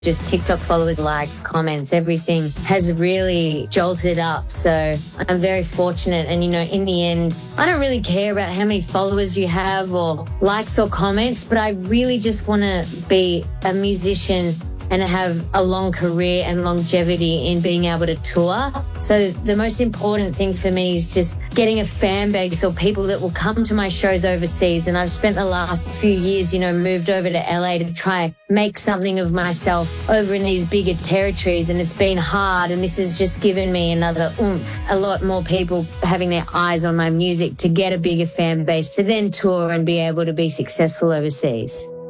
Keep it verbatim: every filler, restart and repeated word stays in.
Just TikTok followers, likes, comments, everything has really jolted up. So I'm very fortunate. And, you know, in the end, I don't really care about how many followers you have or likes or comments, but I really just want to be a musician and have a long career and longevity in being able to tour. So the most important thing for me is just getting a fan base or people that will come to my shows overseas. And I've spent the last few years, you know, moved over to L A to try make something of myself over in these bigger territories. And it's been hard. And this has just given me another oomph, a lot more people having their eyes on my music to get a bigger fan base to then tour and be able to be successful overseas.